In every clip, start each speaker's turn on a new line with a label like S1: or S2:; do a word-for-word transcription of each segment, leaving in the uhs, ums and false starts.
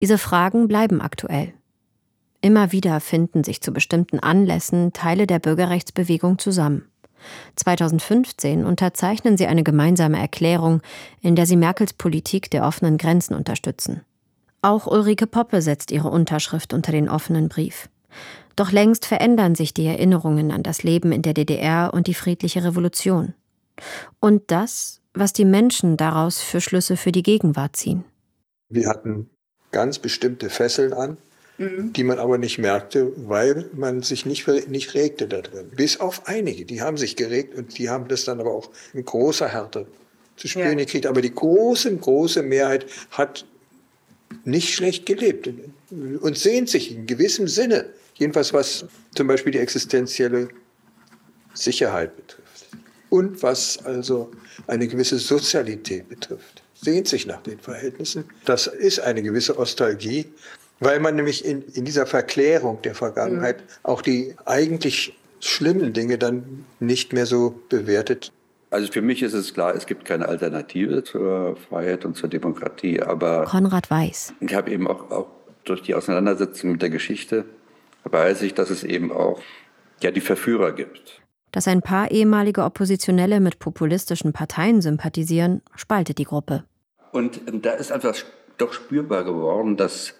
S1: Diese Fragen bleiben aktuell. Immer wieder finden sich zu bestimmten Anlässen Teile der Bürgerrechtsbewegung zusammen. zweitausendfünfzehn unterzeichnen sie eine gemeinsame Erklärung, in der sie Merkels Politik der offenen Grenzen unterstützen. Auch Ulrike Poppe setzt ihre Unterschrift unter den offenen Brief. Doch längst verändern sich die Erinnerungen an das Leben in der D D R und die friedliche Revolution. Und das, was die Menschen daraus für Schlüsse für die Gegenwart ziehen.
S2: Wir hatten ganz bestimmte Fesseln an, mhm. die man aber nicht merkte, weil man sich nicht, nicht regte da drin. Bis auf einige, die haben sich geregt und die haben das dann aber auch in großer Härte zu spüren ja. gekriegt. Aber die große, große Mehrheit hat nicht schlecht gelebt und sehnt sich in gewissem Sinne, jedenfalls was zum Beispiel die existenzielle Sicherheit betrifft und was also eine gewisse Sozialität betrifft, sehnt sich nach den Verhältnissen. Das ist eine gewisse Nostalgie, weil man nämlich in, in dieser Verklärung der Vergangenheit mhm. auch die eigentlich schlimmen Dinge dann nicht mehr so bewertet.
S3: Also für mich ist es klar, es gibt keine Alternative zur Freiheit und zur Demokratie. Aber
S1: Konrad Weiß.
S3: Ich habe eben auch, auch durch die Auseinandersetzung mit der Geschichte weiß ich, dass es eben auch ja, die Verführer gibt.
S1: Dass ein paar ehemalige Oppositionelle mit populistischen Parteien sympathisieren, spaltet die Gruppe.
S3: Und da ist einfach doch spürbar geworden, dass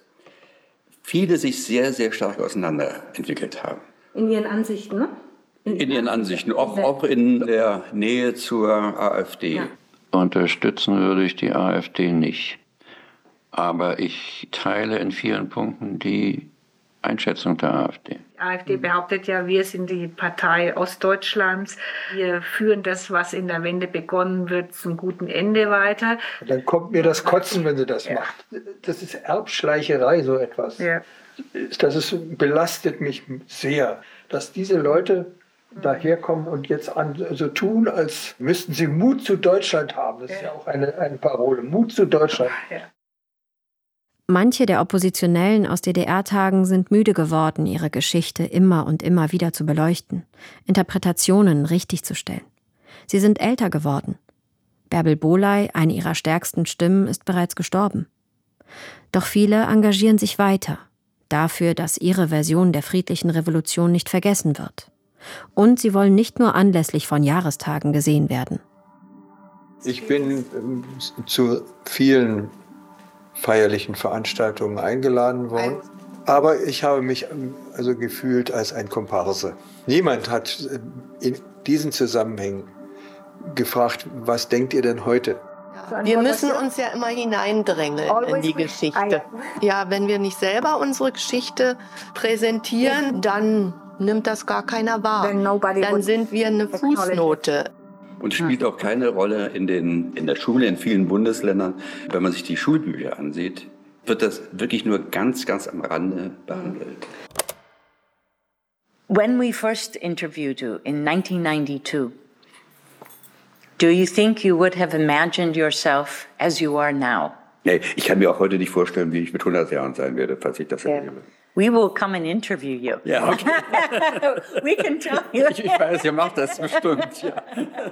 S3: viele sich sehr, sehr stark auseinanderentwickelt haben.
S4: In ihren Ansichten, ne?
S3: In, in ihren Ansichten, auch, auch in der Nähe zur AfD.
S4: Ja.
S5: Unterstützen würde ich die AfD nicht. Aber ich teile in vielen Punkten die Einschätzung der AfD.
S6: Die AfD behauptet ja, wir sind die Partei Ostdeutschlands. Wir führen das, was in der Wende begonnen wird, zum guten Ende weiter.
S2: Dann kommt mir das Kotzen, wenn sie das ja. macht. Das ist Erbschleicherei, so etwas. Ja. Das ist, belastet mich sehr, dass diese Leute daherkommen und jetzt an, so tun, als müssten sie Mut zu Deutschland haben. Das ist ja auch eine, eine Parole. Mut zu Deutschland.
S6: Ja.
S1: Manche der Oppositionellen aus D D R-Tagen sind müde geworden, ihre Geschichte immer und immer wieder zu beleuchten, Interpretationen richtig zu stellen. Sie sind älter geworden. Bärbel Bohley, eine ihrer stärksten Stimmen, ist bereits gestorben. Doch viele engagieren sich weiter, dafür, dass ihre Version der friedlichen Revolution nicht vergessen wird. Und sie wollen nicht nur anlässlich von Jahrestagen gesehen werden.
S2: Ich bin ähm, zu vielen feierlichen Veranstaltungen eingeladen worden. Aber ich habe mich also gefühlt als ein Komparse. Niemand hat in diesen Zusammenhängen gefragt, was denkt ihr denn heute?
S7: Wir müssen uns ja immer hineindrängeln in die Geschichte. Ja, wenn wir nicht selber unsere Geschichte präsentieren, dann nimmt das gar keiner wahr. Dann sind wir eine Fußnote.
S3: Und spielt auch keine Rolle in, den, in der Schule in vielen Bundesländern. Wenn man sich die Schulbücher ansieht, wird das wirklich nur ganz, ganz am Rande behandelt.
S8: When we first interviewed you in nineteen ninety-two, do you think you would have imagined yourself as you are now?
S3: Nee, ich kann mir auch heute nicht vorstellen, wie ich mit hundert Jahren sein werde, falls ich das erlebe.
S8: Yeah. We will come and interview you.
S3: Ja, okay.
S8: We can tell you.
S3: Ich, ich weiß, ihr macht das bestimmt, ja.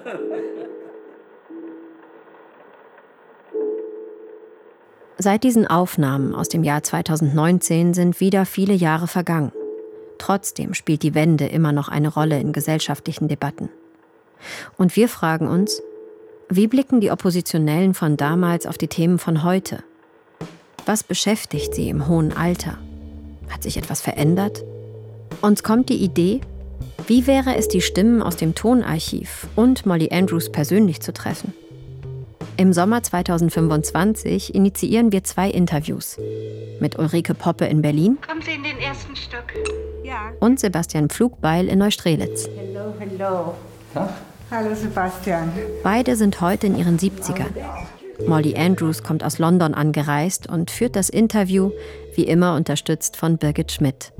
S1: Seit diesen Aufnahmen aus dem Jahr zweitausendneunzehn sind wieder viele Jahre vergangen. Trotzdem spielt die Wende immer noch eine Rolle in gesellschaftlichen Debatten. Und wir fragen uns, wie blicken die Oppositionellen von damals auf die Themen von heute? Was beschäftigt sie im hohen Alter? Hat sich etwas verändert? Uns kommt die Idee, wie wäre es, die Stimmen aus dem Tonarchiv und Molly Andrews persönlich zu treffen? Im Sommer zweitausendfünfundzwanzig initiieren wir zwei Interviews. Mit Ulrike Poppe in Berlin.
S6: Kommen Sie in den ersten Stock. Ja.
S1: Und Sebastian Pflugbeil in Neustrelitz.
S6: Hallo, hallo. Ja? Hallo Sebastian.
S1: Beide sind heute in ihren siebzigern. Molly Andrews kommt aus London angereist und führt das Interview, wie immer unterstützt von Birgit Schmidt.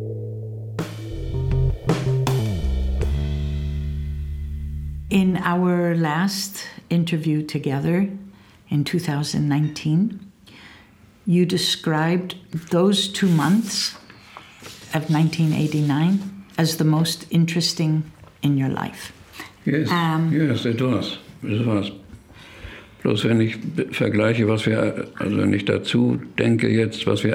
S9: In our last interview together in two thousand nineteen, you described those two months of nineteen eighty-nine as the most interesting in your life.
S5: Yes, um, yes, it was. It was. Bloß wenn ich vergleiche, was wir, also wenn ich dazu denke jetzt, was wir